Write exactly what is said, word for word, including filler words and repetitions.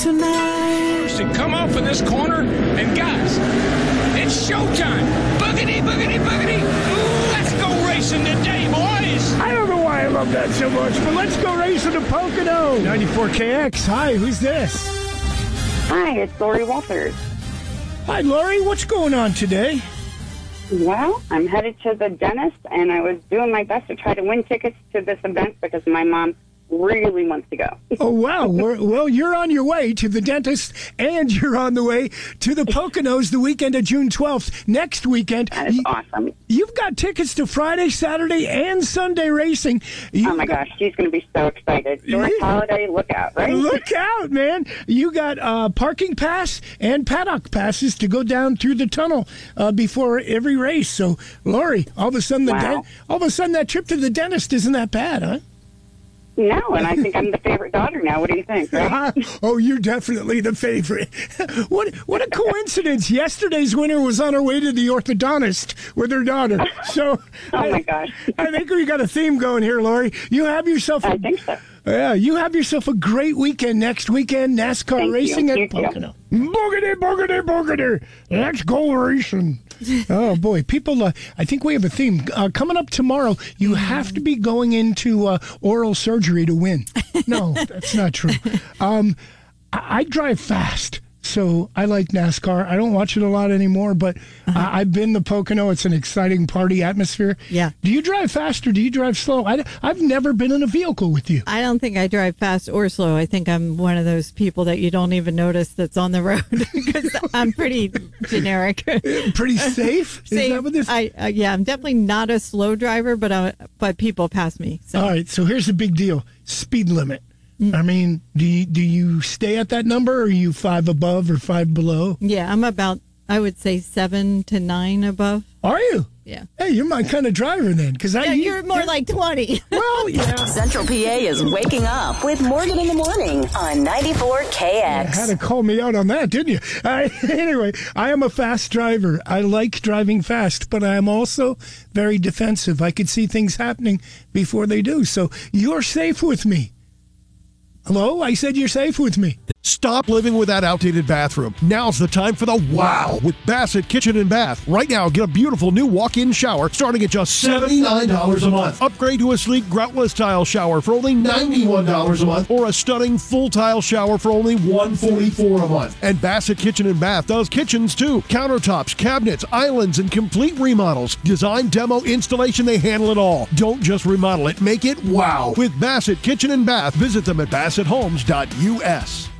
tonight. So come off of this corner, and guys, it's showtime. Boogity, boogity, boogity. Ooh, let's go racing today, boys. I don't know why I love that so much, but let's go racing to Pocono. ninety-four K X. Hi, who's this? Hi, it's Lori Walters. Hi, Lori. What's going on today? Well, I'm headed to the dentist, and I was doing my best to try to win tickets to this event because my mom really wants to go. Oh, wow. We're, well, you're on your way to the dentist, and you're on the way to the Poconos the weekend of June twelfth. Next weekend. That is you, awesome. You've got tickets to Friday, Saturday, and Sunday racing. You've oh, my got, gosh. She's going to be so excited. George Holiday, look out, right? Look out, man. You got uh, parking pass and paddock passes to go down through the tunnel uh, before every race. So, Lori, all of a sudden, the Wow. den- all of a sudden that trip to the dentist isn't that bad, huh? No, and I think I'm the favorite daughter now. What do you think, right? Oh, you're definitely the favorite. What what a coincidence. Yesterday's winner was on her way to the orthodontist with her daughter. So Oh, I, my gosh. I think we got a theme going here, Lori. You have yourself a, I think so. Yeah, you have yourself a great weekend next weekend. NASCAR Thank racing you. at You too. Pocono. Boogity, boogity, boogity. Let's go racing. Oh, boy. People, uh, I think we have a theme. Uh, coming up tomorrow, you have to be going into uh, oral surgery to win. No, that's not true. Um, I, I drive fast. So I like NASCAR. I don't watch it a lot anymore, but uh-huh. I, I've been to Pocono. It's an exciting party atmosphere. Yeah. Do you drive fast or do you drive slow? I, I've never been in a vehicle with you. I don't think I drive fast or slow. I think I'm one of those people that you don't even notice that's on the road because I'm pretty generic. Pretty safe? safe. Is that what this? I, uh, yeah, I'm definitely not a slow driver, but uh, but people pass me. So. All right, so here's the big deal. Speed limit. I mean, do you, do you stay at that number, or are you five above or five below? Yeah, I'm about, I would say, seven to nine above. Are you? Yeah. Hey, you're my kind of driver then, because I. Yeah, you're more like twenty. Well, yeah. Central P A is waking up with Morgan in the Morning on ninety-four K X. You had to call me out on that, didn't you? Uh, anyway, I am a fast driver. I like driving fast, but I am also very defensive. I could see things happening before they do. So you're safe with me. Hello? I said you're safe with me. Stop living with that outdated bathroom. Now's the time for the wow with Bassett Kitchen and Bath. Right now, get a beautiful new walk-in shower starting at just seventy-nine dollars a month. Upgrade to a sleek groutless tile shower for only ninety-one dollars a month, or a stunning full tile shower for only one hundred forty-four dollars a month. And Bassett Kitchen and Bath does kitchens too. Countertops, cabinets, islands, and complete remodels. Design, demo, installation, they handle it all. Don't just remodel it, make it wow. With Bassett Kitchen and Bath, visit them at bassett homes dot U S.